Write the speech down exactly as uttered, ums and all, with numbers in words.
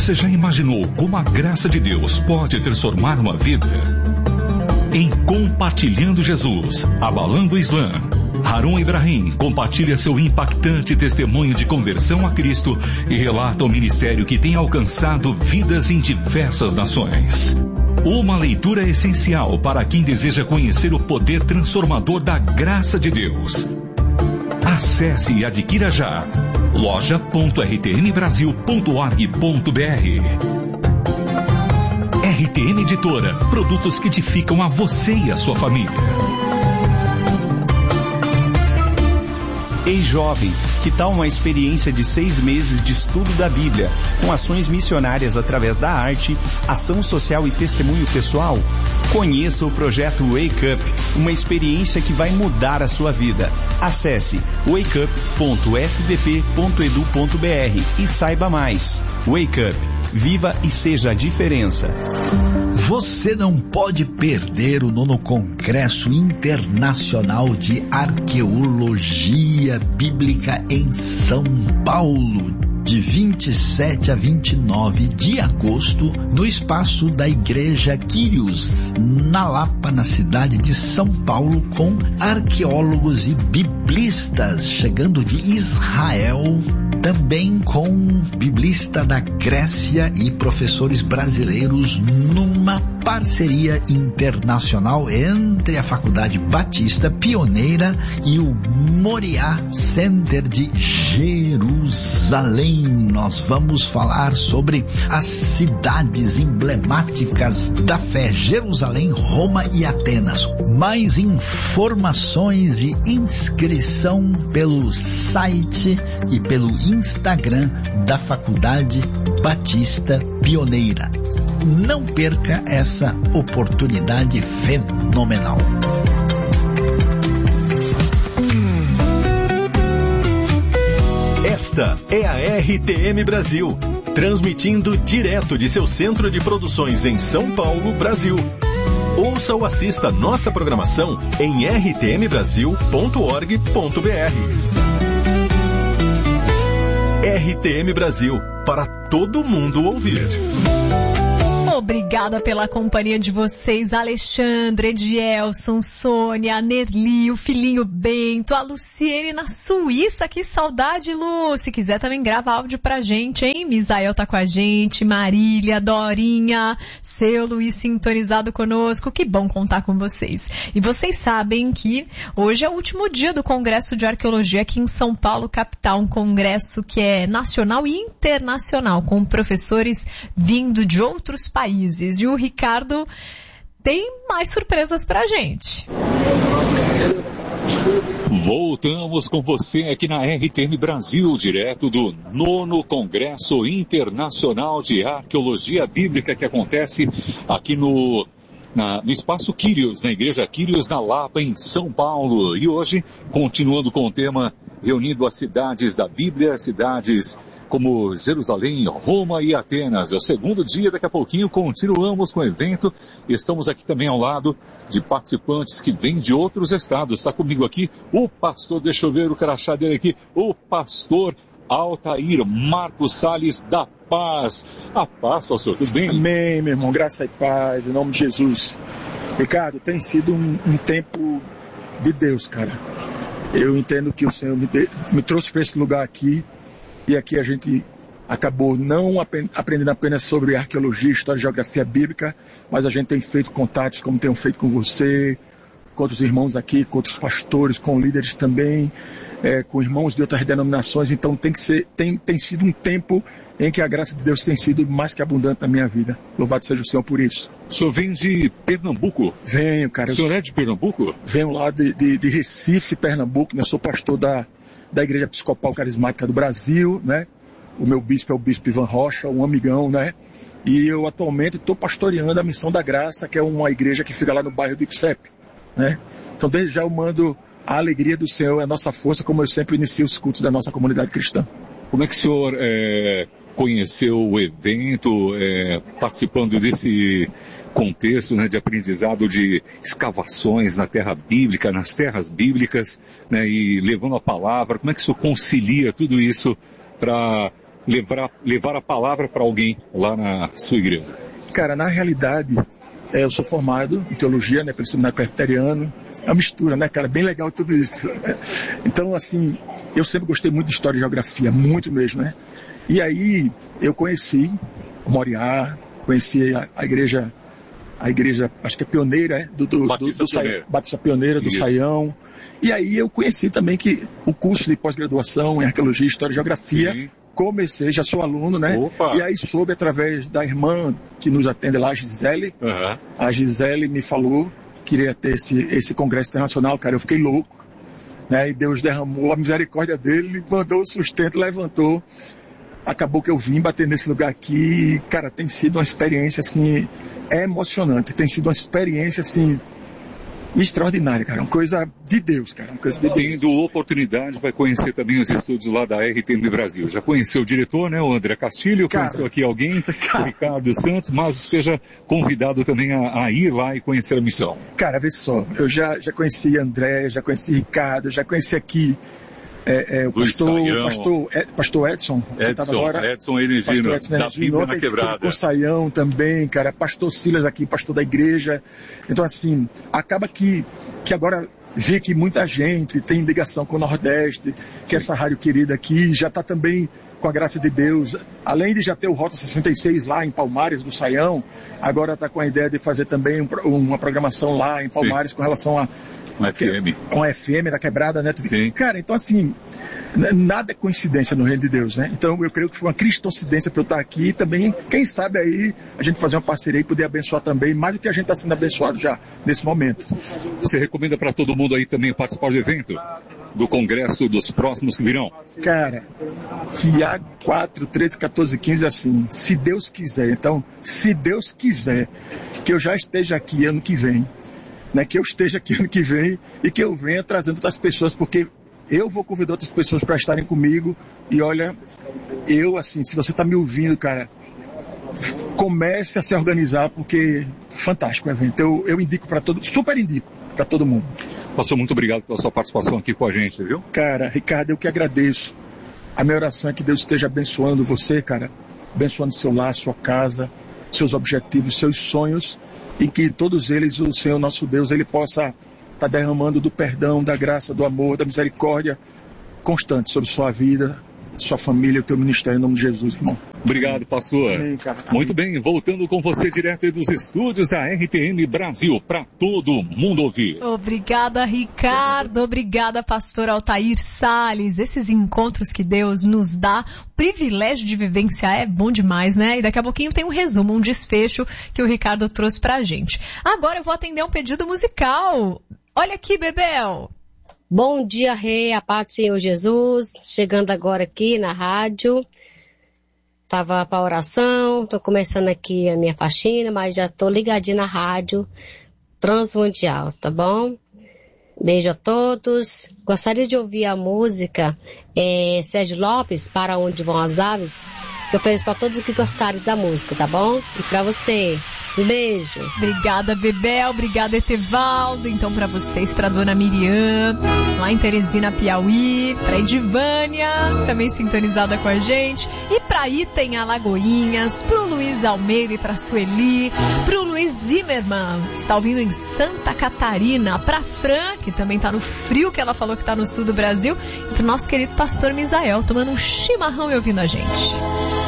Você já imaginou como a graça de Deus pode transformar uma vida? Em Compartilhando Jesus, Abalando o Islã, Harun Ibrahim compartilha seu impactante testemunho de conversão a Cristo e relata o ministério que tem alcançado vidas em diversas nações. Uma leitura essencial para quem deseja conhecer o poder transformador da graça de Deus. Acesse e adquira já loja ponto r t m brasil ponto org ponto b r. R T M Editora, produtos que edificam a você e a sua família. Ei jovem, que tal uma experiência de seis meses de estudo da Bíblia, com ações missionárias através da arte, ação social e testemunho pessoal? Conheça o projeto Wake Up, uma experiência que vai mudar a sua vida. Acesse wake up ponto f b p ponto e d u ponto b r e saiba mais. Wake Up, viva e seja a diferença. Você não pode perder o nono Congresso Internacional de Arqueologia Bíblica em São Paulo, de vinte e sete a vinte e nove de agosto, no espaço da Igreja Quírios, na Lapa, na cidade de São Paulo, com arqueólogos e biblistas chegando de Israel, também com biblista da Grécia e professores brasileiros, numa parceria internacional entre a Faculdade Batista Pioneira e o Moriá Center de Jerusalém. Nós vamos falar sobre as cidades emblemáticas da fé: Jerusalém, Roma e Atenas. Mais informações e inscrição pelo site e pelo Instagram da Faculdade Batista Pioneira. Não perca essa oportunidade fenomenal. Esta é a R T M Brasil, transmitindo direto de seu centro de produções em São Paulo, Brasil. Ouça ou assista nossa programação em r t m brasil ponto org ponto b r. R T M Brasil, para todo mundo ouvir. Obrigada pela companhia de vocês, Alexandre, Edielson, Sônia, a Nerli, o filhinho Bento, a Luciene na Suíça. Que saudade, Lu! Se quiser também grava áudio pra gente, hein? Misael tá com a gente, Marília, Dorinha, seu Luiz sintonizado conosco. Que bom contar com vocês. E vocês sabem que hoje é o último dia do Congresso de Arqueologia aqui em São Paulo, capital. Um congresso que é nacional e internacional, com professores vindo de outros países. E o Ricardo tem mais surpresas pra gente. Voltamos com você aqui na R T M Brasil, direto do nono Congresso Internacional de Arqueologia Bíblica, que acontece aqui no, na, no Espaço Quírios, na Igreja Quírios, na Lapa, em São Paulo. E hoje, continuando com o tema, reunindo as cidades da Bíblia, cidades como Jerusalém, Roma e Atenas. É o segundo dia, daqui a pouquinho continuamos com o evento. Estamos aqui também ao lado de participantes que vêm de outros estados. Está comigo aqui o pastor, deixa eu ver o crachá dele aqui, o pastor Altair Marcos Salles da Paz. A paz, pastor, tudo bem? Amém, meu irmão, graça e paz, em nome de Jesus. Ricardo, tem sido um, um tempo de Deus, cara. Eu entendo que o Senhor me, de, me trouxe para esse lugar aqui, e aqui a gente acabou não ap- aprendendo apenas sobre arqueologia, história e geografia bíblica, mas a gente tem feito contatos, como tenho feito com você, com outros irmãos aqui, com outros pastores, com líderes também, é, com irmãos de outras denominações. Então tem, que ser, tem, tem sido um tempo em que a graça de Deus tem sido mais que abundante na minha vida. Louvado seja o Senhor por isso. O senhor vem de Pernambuco? Venho, cara. O senhor é de Pernambuco? Venho lá de, de, de Recife, Pernambuco, né? Sou pastor da, da Igreja Episcopal Carismática do Brasil, né? O meu bispo é o bispo Ivan Rocha, um amigão, né? E eu atualmente estou pastoreando a Missão da Graça, que é uma igreja que fica lá no bairro do Ipsep, né? Então desde já eu mando a alegria do Senhor, a nossa força, como eu sempre inicio os cultos da nossa comunidade cristã. Como é que o senhor é, conheceu o evento, é, participando desse contexto, né, de aprendizado de escavações na terra bíblica, nas terras bíblicas, né, e levando a palavra? Como é que o senhor concilia tudo isso para levar, levar a palavra para alguém lá na sua igreja? Cara, na realidade, é, eu sou formado em teologia, né, pelo seminário presbiteriano. É uma mistura, né, cara? Bem legal tudo isso. Então, assim, eu sempre gostei muito de história e geografia, muito mesmo, né? E aí, eu conheci o Moriá, conheci a, a igreja, a igreja, acho que é pioneira, é, do, do, Batista, do, do Pioneira. Batista Pioneira, do Isso. Saião. E aí eu conheci também que o curso de pós-graduação em arqueologia, história e geografia, Sim. comecei, já sou aluno, né? Opa. E aí soube através da irmã que nos atende lá, a Gisele. Uhum. A Gisele me falou que queria ter esse, esse congresso internacional, cara, eu fiquei louco, né? E Deus derramou a misericórdia dele, mandou o sustento, levantou. Acabou que eu vim bater nesse lugar aqui e, cara, tem sido uma experiência, assim, emocionante. Tem sido uma experiência, assim, extraordinária, cara. Uma coisa de Deus, cara. Uma coisa de Deus. Tendo oportunidade, vai conhecer também os estúdios lá da R T M Brasil. Já conheceu o diretor, né, o André Castilho, Cara, conheceu aqui alguém, o Ricardo Santos, mas seja convidado também a, a ir lá e conhecer a missão. Cara, vê só, eu já, já conheci André, já conheci Ricardo, já conheci aqui é, é, o pastor, pastor, é, pastor Edson, que estava agora. Edson Erigino, Edson da Erigino, Bíblia na Quebrada. Com o Saião também, cara, pastor Silas aqui, pastor da igreja. Então, assim, acaba que, que agora vê que muita gente tem ligação com o Nordeste, que essa rádio querida aqui já está também, com a graça de Deus, além de já ter o Rota sessenta e seis lá em Palmares, do Saião, agora está com a ideia de fazer também um, uma programação lá em Palmares. Sim. Com relação a um F M. Um F M da Quebrada, né? Sim. Cara, então assim, nada é coincidência no reino de Deus, né? Então eu creio que foi uma cristocidência para eu estar aqui e também, quem sabe aí, a gente fazer uma parceria e poder abençoar também, mais do que a gente está sendo abençoado já, nesse momento. Você recomenda para todo mundo aí também participar do evento? Do congresso dos próximos que virão? Cara, Tiago quatro, treze, quatorze, quinze, assim, se Deus quiser, então, se Deus quiser, que eu já esteja aqui ano que vem, né, que eu esteja aqui ano que vem e que eu venha trazendo outras pessoas, porque eu vou convidar outras pessoas para estarem comigo e olha, eu assim, se você está me ouvindo, cara, comece a se organizar, porque fantástico o evento, eu, eu indico para todo, super indico para todo mundo. Pastor, muito obrigado pela sua participação aqui com a gente, viu? Cara, Ricardo, eu que agradeço. A minha oração é que Deus esteja abençoando você, cara, abençoando seu lar, sua casa, seus objetivos, seus sonhos, e que todos eles, o Senhor nosso Deus, Ele possa estar derramando do perdão, da graça, do amor, da misericórdia constante sobre sua vida, sua família, o teu ministério, em nome de Jesus, irmão. Obrigado, pastor. Amém, cara. Muito bem, voltando com você direto aí dos estúdios da R T M Brasil, para todo mundo ouvir. Obrigada, Ricardo. Obrigada, pastor Altair Salles. Esses encontros que Deus nos dá, o privilégio de vivenciar é bom demais, né? E daqui a pouquinho tem um resumo, um desfecho que o Ricardo trouxe pra gente. Agora eu vou atender um pedido musical. Olha aqui, Bebel. Bom dia, Rei, a paz do Senhor Jesus, chegando agora aqui na rádio, tava para oração, tô começando aqui a minha faxina, mas já tô ligadinha na rádio Transmundial, tá bom? Beijo a todos, gostaria de ouvir a música é, Sérgio Lopes, Para Onde Vão as Aves, que eu ofereço para todos que gostarem da música, tá bom? E para você, um beijo. Obrigada, Bebel, obrigada, Etevaldo, então para vocês, para dona Miriam, lá em Teresina, Piauí, para Edivânia, também sintonizada com a gente, e para Item, Alagoinhas, pro Luiz Almeida e pra Sueli, pro Luiz Zimmermann, está ouvindo em Santa Catarina, pra Fran, que também tá no frio, que ela falou que tá no sul do Brasil, e pro nosso querido pastor Misael, tomando um chimarrão e ouvindo a gente.